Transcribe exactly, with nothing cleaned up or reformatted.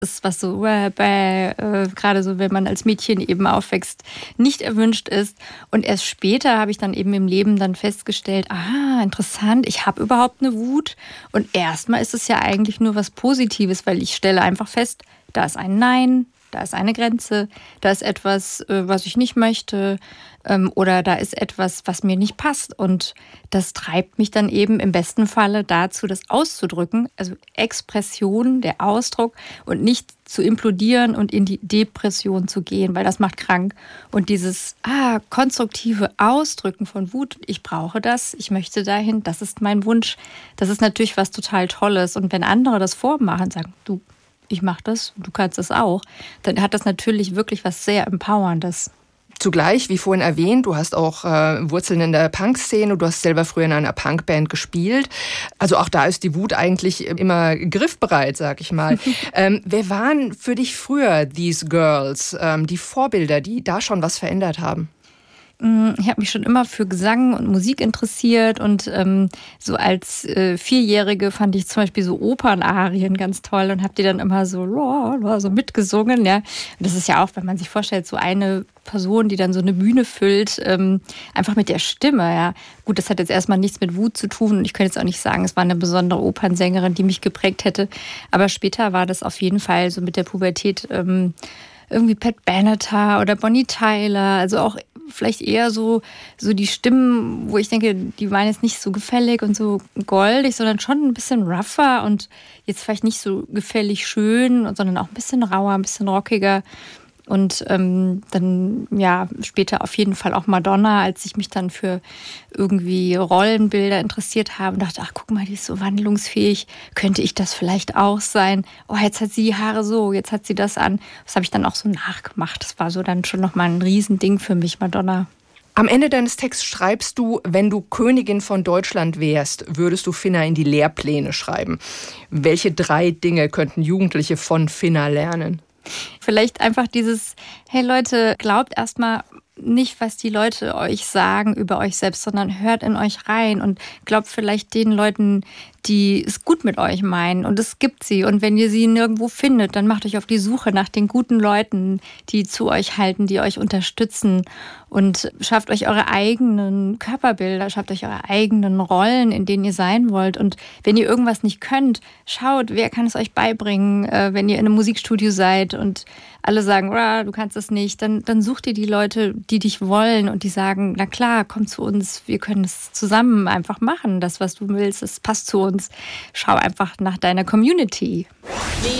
ist, was so äh, äh, gerade so, wenn man als Mädchen eben aufwächst, nicht erwünscht ist. Und erst später habe ich dann eben im Leben dann festgestellt, ah, interessant, ich habe überhaupt eine Wut. Und erstmal ist es ja eigentlich nur was Positives, weil ich stelle einfach fest, da ist ein Nein, da ist eine Grenze, da ist etwas, was ich nicht möchte, oder da ist etwas, was mir nicht passt. Und das treibt mich dann eben im besten Falle dazu, das auszudrücken, also Expression, der Ausdruck, und nicht zu implodieren und in die Depression zu gehen, weil das macht krank. Und dieses ah, konstruktive Ausdrücken von Wut, ich brauche das, ich möchte dahin, das ist mein Wunsch, das ist natürlich was total Tolles. Und wenn andere das vormachen, sagen, du, ich mache das, du kannst es auch, dann hat das natürlich wirklich was sehr Empowerndes. Zugleich, wie vorhin erwähnt, du hast auch äh, Wurzeln in der Punk-Szene, du hast selber früher in einer Punkband gespielt. Also auch da ist die Wut eigentlich immer griffbereit, sag ich mal. ähm, wer waren für dich früher These Girls, ähm, die Vorbilder, die da schon was verändert haben? Ich habe mich schon immer für Gesang und Musik interessiert und ähm, so als äh, Vierjährige fand ich zum Beispiel so Opernarien ganz toll und habe die dann immer so, so mitgesungen. Ja. Und das ist ja auch, wenn man sich vorstellt, so eine Person, die dann so eine Bühne füllt, ähm, einfach mit der Stimme. Ja. Gut, das hat jetzt erstmal nichts mit Wut zu tun und ich könnte jetzt auch nicht sagen, es war eine besondere Opernsängerin, die mich geprägt hätte. Aber später war das auf jeden Fall so mit der Pubertät ähm, irgendwie Pat Benatar oder Bonnie Tyler, also auch vielleicht eher so, so die Stimmen, wo ich denke, die waren jetzt nicht so gefällig und so goldig, sondern schon ein bisschen rougher und jetzt vielleicht nicht so gefällig schön, sondern auch ein bisschen rauer, ein bisschen rockiger. Und ähm, dann, ja, später auf jeden Fall auch Madonna, als ich mich dann für irgendwie Rollenbilder interessiert habe und dachte, ach, guck mal, die ist so wandlungsfähig, könnte ich das vielleicht auch sein? Oh, jetzt hat sie die Haare so, jetzt hat sie das an. Das habe ich dann auch so nachgemacht. Das war so dann schon nochmal ein Riesending für mich, Madonna. Am Ende deines Texts schreibst du, wenn du Königin von Deutschland wärst, würdest du Finna in die Lehrpläne schreiben. Welche drei Dinge könnten Jugendliche von Finna lernen? Vielleicht einfach dieses, hey Leute, glaubt erstmal nicht, was die Leute euch sagen über euch selbst, sondern hört in euch rein und glaubt vielleicht den Leuten, die es gut mit euch meinen. Und es gibt sie. Und wenn ihr sie nirgendwo findet, dann macht euch auf die Suche nach den guten Leuten, die zu euch halten, die euch unterstützen. Und schafft euch eure eigenen Körperbilder, schafft euch eure eigenen Rollen, in denen ihr sein wollt. Und wenn ihr irgendwas nicht könnt, schaut, wer kann es euch beibringen, wenn ihr in einem Musikstudio seid und alle sagen, du kannst es nicht, dann, dann sucht ihr die Leute, die dich wollen und die sagen, na klar, komm zu uns, wir können es zusammen einfach machen. Das, was du willst, das passt zu uns. Schau einfach nach deiner Community.